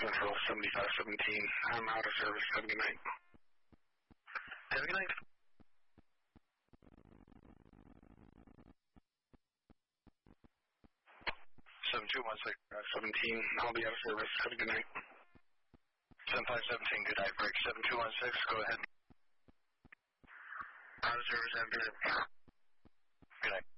Central 7517. I'm out of service. Have a good night. Have a good night. 7216, 17. I'll be out of service. Have a good night. 7517, good night. Break 7216, go ahead. Out of service. Have a good night. Good night.